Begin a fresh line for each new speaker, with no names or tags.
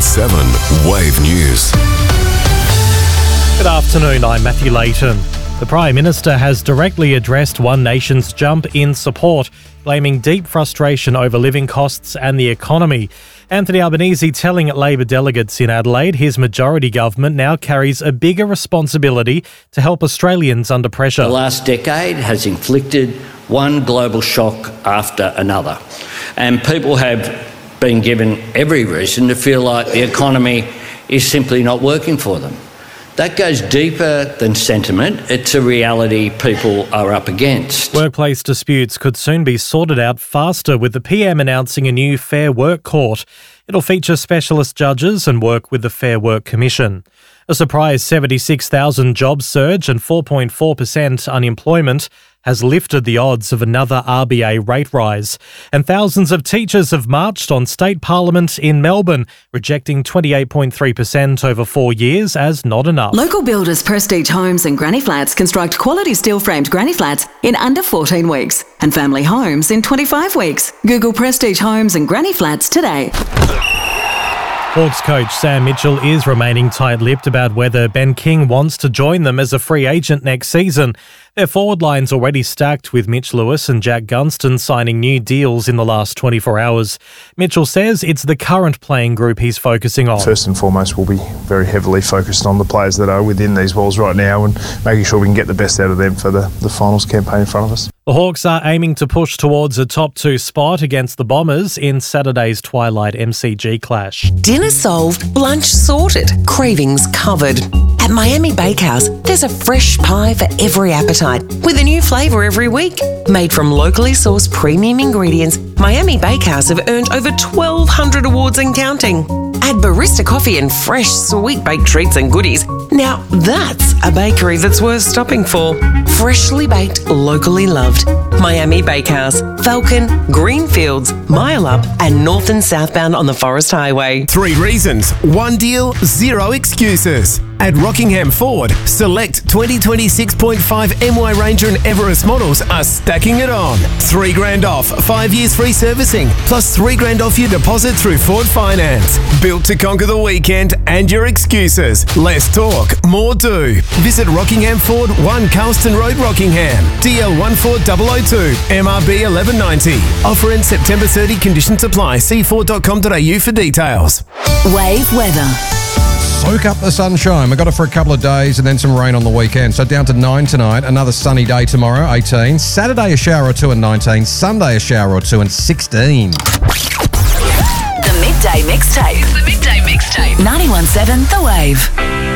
91.7 Wave News.
Good afternoon, I'm Matthew Layton. The Prime Minister has directly addressed One Nation's jump in support, blaming deep frustration over living costs and the economy. Anthony Albanese telling Labor delegates in Adelaide his majority government now carries a bigger responsibility to help Australians under pressure.
The last decade has inflicted one global shock after another, and people have been given every reason to feel like the economy is simply not working for them. That goes deeper than sentiment. It's a reality people are up against.
Workplace disputes could soon be sorted out faster, with the PM announcing a new Fair Work Court. It'll feature specialist judges and work with the Fair Work Commission. A surprise 76,000 job surge and 4.4% unemployment has lifted the odds of another RBA rate rise. And thousands of teachers have marched on State Parliament in Melbourne, rejecting 28.3% over 4 years as not enough.
Local builders Prestige Homes and Granny Flats construct quality steel-framed granny flats in under 14 weeks and family homes in 25 weeks. Google Prestige Homes and Granny Flats today.
Hawks coach Sam Mitchell is remaining tight-lipped about whether Ben King wants to join them as a free agent next season. Their forward line's already stacked, with Mitch Lewis and Jack Gunston signing new deals in the last 24 hours. Mitchell says it's the current playing group he's focusing on.
First and foremost, we'll be very heavily focused on the players that are within these walls right now and making sure we can get the best out of them for the finals campaign in front of us.
The Hawks are aiming to push towards a top 2 spot against the Bombers in Saturday's Twilight MCG clash.
Dinner solved, lunch sorted, cravings covered. At Miami Bakehouse, there's a fresh pie for every appetite, with a new flavour every week. Made from locally sourced premium ingredients, Miami Bakehouse have earned over 1,200 awards and counting. Add barista coffee and fresh sweet baked treats and goodies. Now that's a bakery that's worth stopping for. Freshly baked, locally loved. Miami Bakehouse, Falcon, Greenfields, Mile Up and north and southbound on the Forest Highway.
3 reasons, 1 deal, 0 excuses. At Rockingham Ford, select 2026.5 MY Ranger and Everest models are stacking it on. $3,000 off, 5 years free servicing, plus $3,000 off your deposit through Ford Finance. Built to conquer the weekend and your excuses. Less talk, more do. Visit Rockingham Ford, 1 Carlston Road, Rockingham. DL 14002, MRB 1190. Offer ends September 30, conditions apply. See Ford.com.au for details.
Wave weather.
Soak up the sunshine. We've got it for a couple of days and then some rain on the weekend. So down to 9 tonight, another sunny day tomorrow, 18. Saturday a shower or 2 and 19. Sunday a shower or 2 and 16.
The Midday Mixtape.
It's the Midday Mixtape.
91.7 The Wave.